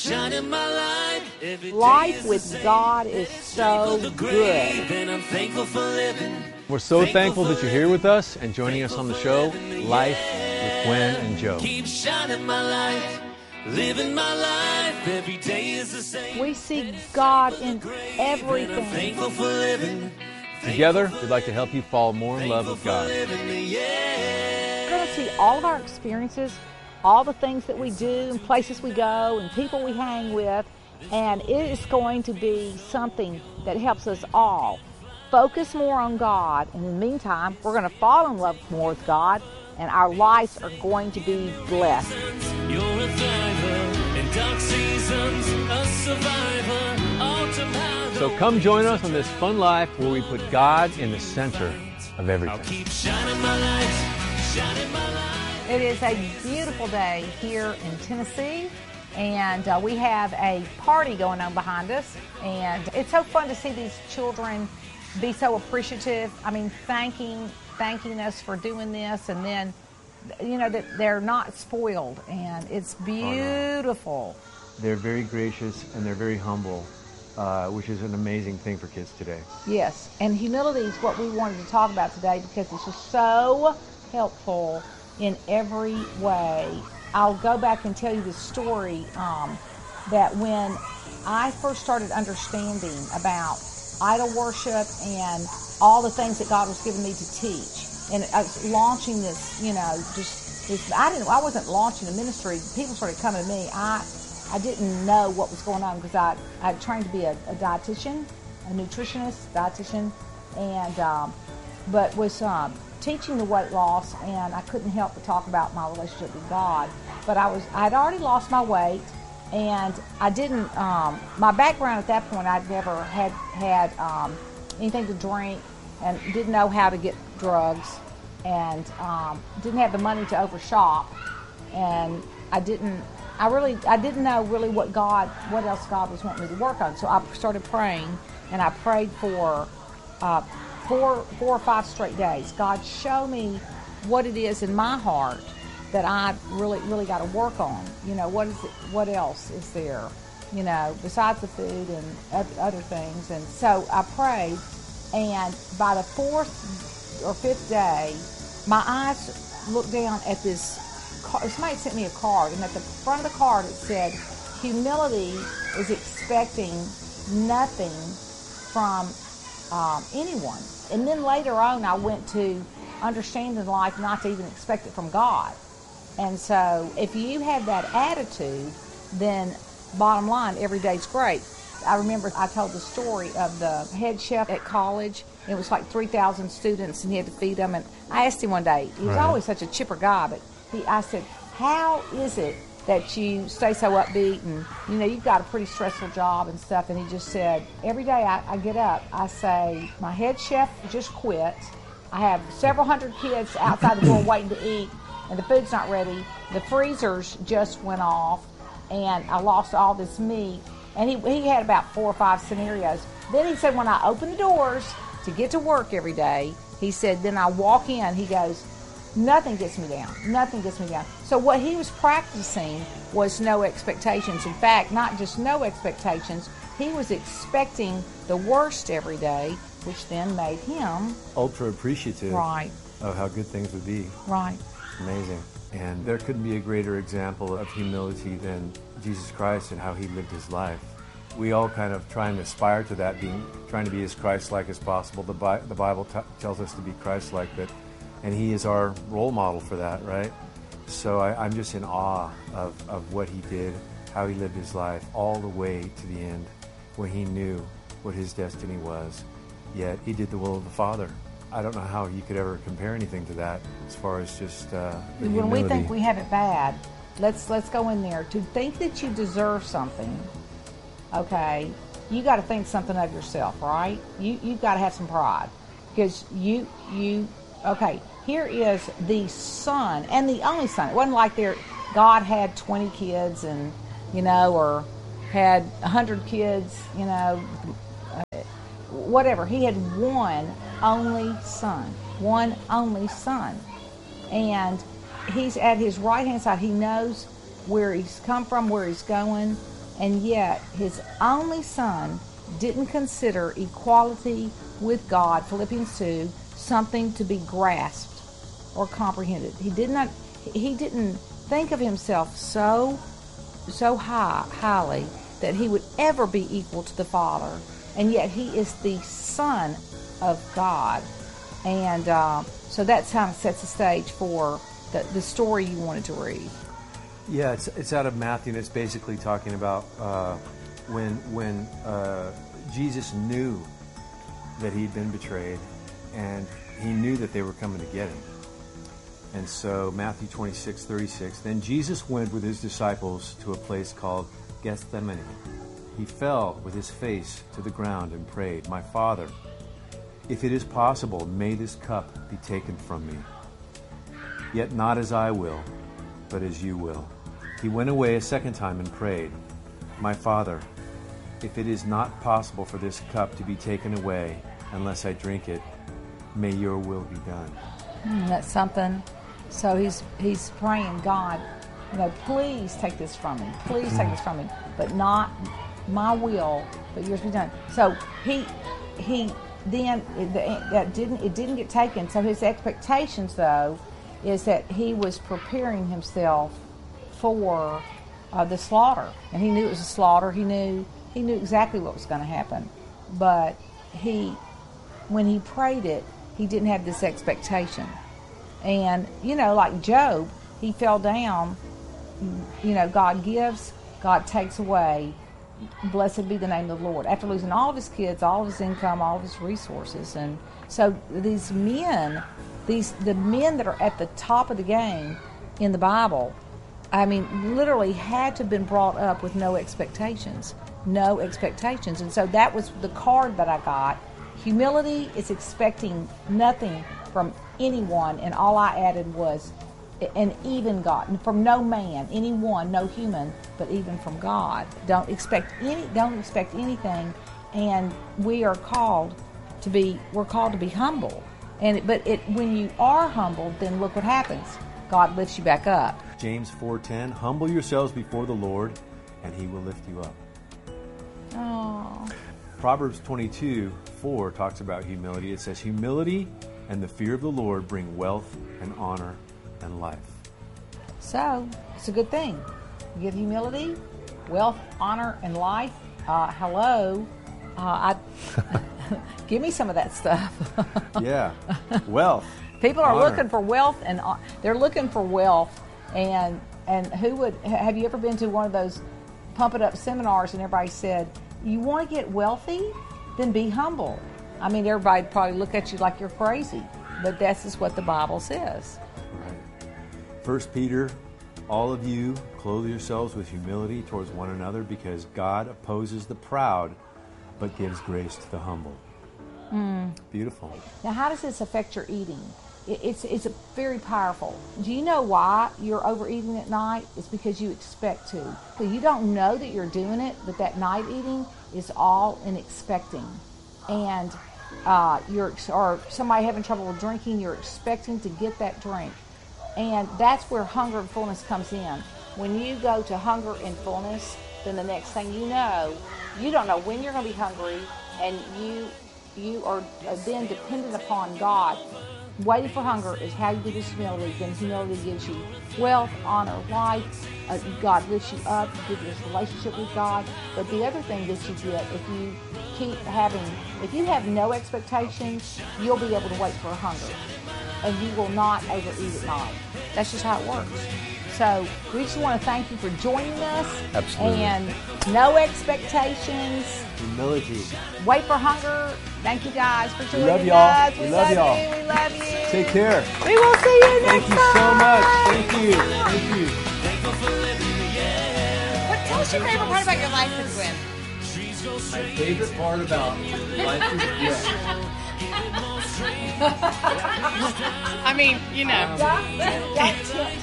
Shine in my life. Life with God is so good. And I'm thankful for living. We're so thankful that you're here with us and joining us on the show, Life with Gwen and Joe. Keep shining my light. Living my life. Every day is the same. We see God in And I'm everything. thankful for living. Together, we'd like to help you fall more in love with God. We're going to see all of our experiences, all the things that we do and places we go and people we hang with, and it is going to be something that helps us all focus more on God. And in the meantime, we're going to fall in love more with God, and our lives are going to be blessed. You're a thriver. In dark seasons, a survivor. Autumn high. So come join us on this fun life where we put God in the center of I'll everything. keep shining my light. Shining my light. It is a beautiful day here in Tennessee, and we have a party going on behind us, and it's so fun to see these children be so appreciative. I mean, thanking us for doing this, and then, you know, that they're not spoiled, and it's beautiful. They're very gracious and they're very humble, which is an amazing thing for kids today. Yes, and humility is what we wanted to talk about today because it's just so helpful in every way. I'll go back and tell you the story that when I first started understanding about idol worship and all the things that God was giving me to teach, and I was launching this, you know, just this. I wasn't launching a ministry. People started coming to me. I didn't know what was going on because I trained to be a dietitian, a nutritionist, dietitian, and but was teaching the weight loss, and I couldn't help but talk about my relationship with God. But I'd already lost my weight, and I didn't. My background at that point, I'd never had anything to drink, and didn't know how to get drugs, and didn't have the money to overshop, and I didn't know really what else God was wanting me to work on. So I started praying, and I prayed for 4 or 5 straight days. God, show me what it is in my heart that I really got to work on. You know, what else is there, you know, besides the food and other things. And so I prayed, and by the 4th or 5th day, my eyes looked down at this card. Somebody sent me a card, and at the front of the card it said, humility is expecting nothing from anyone. And then later on, I went to understanding life not to even expect it from God. And so if you have that attitude, then bottom line, every day's great. I remember I told the story of the head chef at college. It was like 3,000 students, and he had to feed them. And I asked him one day, he was always such a chipper guy, but I said, how is it that you stay so upbeat, and you know you've got a pretty stressful job and stuff? And he just said, every day I get up, I say, my head chef just quit. I have several hundred kids outside the door waiting to eat, and the food's not ready. The freezers just went off, and I lost all this meat. And he had about 4 or 5 scenarios. Then he said, when I open the doors to get to work every day, he said, then I walk in, he goes, nothing gets me down. Nothing gets me down. So what he was practicing was no expectations. In fact, not just no expectations, he was expecting the worst every day, which then made him Ultra appreciative right. of how good things would be. Right. Amazing. And there couldn't be a greater example of humility than Jesus Christ and how he lived his life. We all kind of try and aspire to that, trying to be as Christ-like as possible. The Bible tells us to be Christ-like, and he is our role model for that, right? So I'm just in awe of what he did, how he lived his life, all the way to the end, where he knew what his destiny was, yet he did the will of the Father. I don't know how you could ever compare anything to that as far as just the When humility. we think we have it bad, let's go in there. To think that you deserve something, okay, you got to think something of yourself, right? You've got to have some pride, because okay, here is the son, and the only son. It wasn't like God had 20 kids and, you know, or had 100 kids, you know, whatever. He had one only son. And he's at his right-hand side. He knows where he's come from, where he's going, and yet his only son didn't consider equality with God, Philippians 2, something to be grasped or comprehended. He didn't think of himself so highly that he would ever be equal to the Father, and yet he is the Son of God. And so that kind of sets the stage for the story you wanted to read. Yeah, it's out of Matthew, and it's basically talking about when Jesus knew that he'd been betrayed, and he knew that they were coming to get him. And so Matthew 26:36, then Jesus went with his disciples to a place called Gethsemane. He fell with his face to the ground and prayed, "My Father, if it is possible, may this cup be taken from me. Yet not as I will, but as you will." He went away a second time and prayed, "My Father, if it is not possible for this cup to be taken away unless I drink it, may your will be done." That's something. So he's praying, God, please take this from me. Please take this from me. But not my will, but yours be done. So he then it didn't get taken. So his expectations, though, is that he was preparing himself for the slaughter, and he knew it was a slaughter. He knew exactly what was going to happen, but when he prayed it, he didn't have this expectation. And like Job, he fell down. God gives, God takes away. Blessed be the name of the Lord. After losing all of his kids, all of his income, all of his resources, and so these men, the men that are at the top of the game in the Bible, I mean, literally had to have been brought up with no expectations. And so that was the card that I got. Humility is expecting nothing from anyone, and all I added was an even God, from no man, anyone, no human, but even from God. Don't expect anything, and we're called to be humble. But when you are humbled, then look what happens. God lifts you back up. James 4:10, humble yourselves before the Lord, and he will lift you up. Oh. Proverbs 22:4 talks about humility. It says, humility and the fear of the Lord bring wealth and honor and life. So, it's a good thing. You get humility, wealth, honor, and life. Hello. Give me some of that stuff. Yeah. Wealth. People are honor. looking for wealth, and they're looking for wealth. And have you ever been to one of those Pump It Up seminars and everybody said, you want to get wealthy? Then be humble. I mean, everybody probably look at you like you're crazy, but that's just what the Bible says. Right. 1 Peter, all of you clothe yourselves with humility towards one another, because God opposes the proud but gives grace to the humble. Beautiful. Now, how does this affect your eating? It's very powerful. Do you know why you're overeating at night? It's because you expect to. So you don't know that you're doing it, but that night eating is all in expecting. And or somebody having trouble with drinking, you're expecting to get that drink. And that's where hunger and fullness comes in. When you go to hunger and fullness, then the next thing you don't know when you're going to be hungry, and you are then dependent upon God. Waiting for hunger is how you do this humility. Then humility gives you wealth, honor, life. God lifts you up, gives you this relationship with God. But the other thing that you get, if you have no expectations, you'll be able to wait for hunger. And you will not overeat at night. That's just how it works. So we just want to thank you for joining us. Absolutely. And no expectations. Humility. Wait for hunger. Thank you guys for joining love y'all. us. We love y'all. You. We love you. Take care. We will see you next time. Thank you so much. Thank you. Thank you. Tell us your favorite part about your life, Gwen. My favorite part about life is this. I mean,